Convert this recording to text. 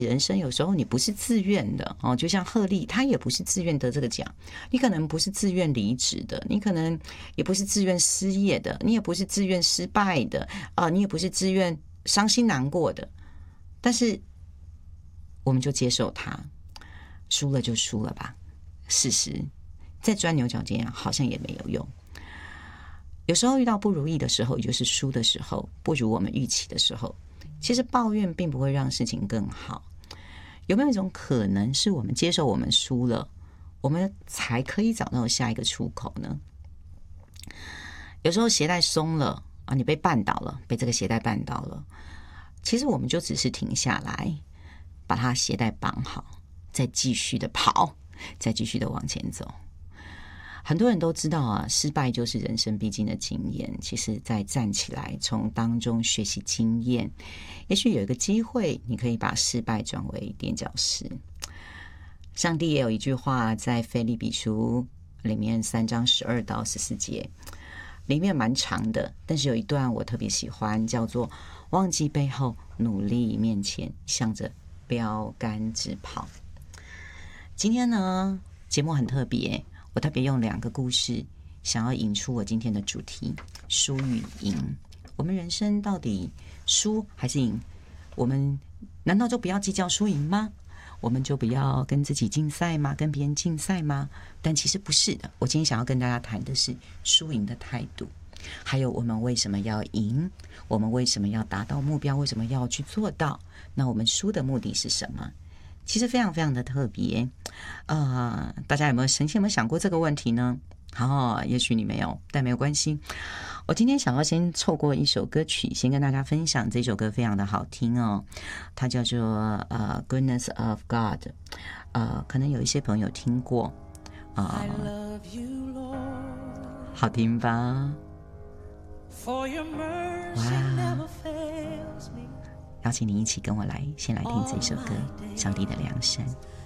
人生有时候你不是自愿的哦，就像贺丽，她也不是自愿得这个奖，你可能不是自愿离职的，你可能也不是自愿失业的，你也不是自愿失败的你也不是自愿伤心难过的，但是我们就接受它，输了就输了吧，事实再钻牛角尖好像也没有用。有时候遇到不如意的时候，也就是输的时候，不如我们预期的时候，其实抱怨并不会让事情更好。有没有一种可能是我们接受我们输了，我们才可以找到下一个出口呢？有时候鞋带松了你被绊倒了，被这个鞋带绊倒了，其实我们就只是停下来，把它鞋带绑好，再继续的跑，再继续的往前走。很多人都知道失败就是人生必经的经验。其实再站起来，从当中学习经验，也许有一个机会你可以把失败转为垫脚石。上帝也有一句话在腓立比书里面3章12到14节，里面蛮长的，但是有一段我特别喜欢，叫做忘记背后，努力面前，向着标杆直跑。今天呢，节目很特别，我特别用2个故事想要引出我今天的主题，输与赢。我们人生到底输还是赢？我们难道就不要计较输赢吗？我们就不要跟自己竞赛吗？跟别人竞赛吗？但其实不是的。我今天想要跟大家谈的是输赢的态度，还有我们为什么要赢，我们为什么要达到目标，为什么要去做到，那我们输的目的是什么？其实非常非常的特别大家有没有想过这个问题呢？也许你没有，但没有关系。我今天想要先凑过一首歌曲，先跟大家分享。这首歌非常的好听它叫做Goodness of God。可能有一些朋友听过好听吧？哇！邀请你一起跟我来，先来听这首歌《上帝的良善》。